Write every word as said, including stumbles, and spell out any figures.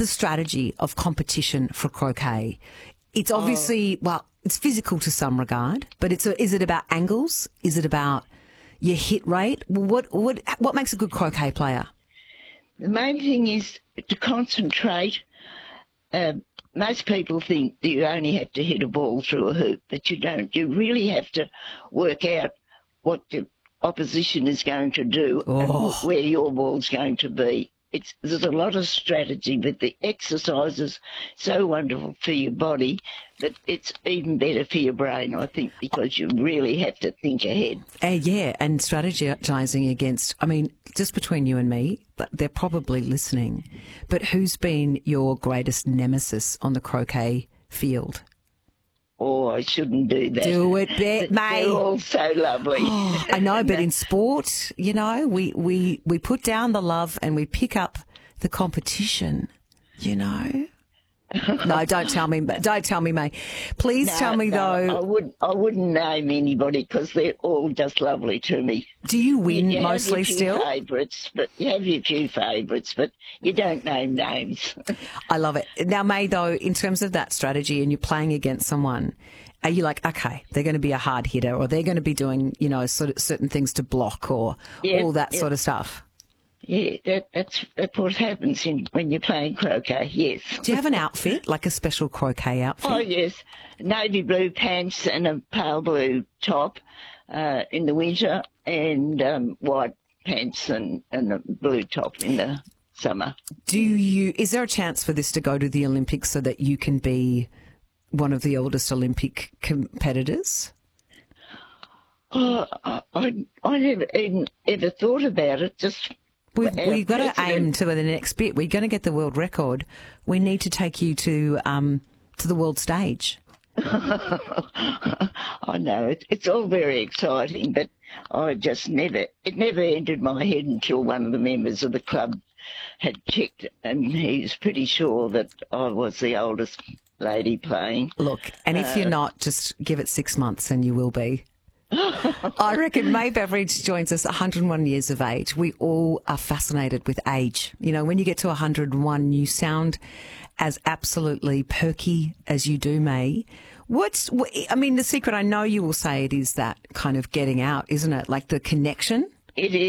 the strategy of competition for croquet? It's obviously, oh. well, it's physical to some regard, but it's a, is it about angles? Is it about your hit rate? What what what makes a good croquet player? The main thing is to concentrate. Uh, most people think that you only have to hit a ball through a hoop, but you don't. You really have to work out what the opposition is going to do oh. and where your ball's going to be. It's, there's a lot of strategy, but the exercise is so wonderful for your body that it's even better for your brain, I think, because you really have to think ahead. Uh, yeah, and strategizing against, I mean, just between you and me, but they're probably listening, but who's been your greatest nemesis on the croquet field? Oh, I shouldn't do that. Do it, bet, mate. They're all so lovely. Oh, I know, but in sport, you know, we, we, we put down the love and we pick up the competition, you know. No, don't tell me. Don't tell me, mate. Please no, tell me, no, though. I wouldn't, I wouldn't name anybody because they're all just lovely to me. Do you win you mostly have your still? Few favourites, but you have your few favourites, but you don't name names. I love it. Now, May, though, in terms of that strategy and you're playing against someone, are you like, okay, they're going to be a hard hitter or they're going to be doing, you know, sort of certain things to block or yep, all that yep. sort of stuff? Yeah, that, that's, that's what happens in, when you're playing croquet, yes. Do you have an outfit, like a special croquet outfit? Oh, yes. Navy blue pants and a pale blue top uh, in the winter and um, white pants and, and a blue top in the summer. Do you? Is there a chance for this to go to the Olympics so that you can be one of the oldest Olympic competitors? Oh, I, I, I never even ever thought about it, just... We've, we've got to aim to the next bit. We're going to get the world record. We need to take you to um, to the world stage. I know. It, it's all very exciting, but I just never, it never entered my head until one of the members of the club had checked and he's pretty sure that I was the oldest lady playing. Look, and if uh, you're not, just give it six months and you will be. I reckon May Beveridge joins us one hundred and one years of age. We all are fascinated with age. You know, when you get to one hundred and one, you sound as absolutely perky as you do, May. What's, I mean, the secret, I know you will say it is that kind of getting out, isn't it? Like the connection? It is.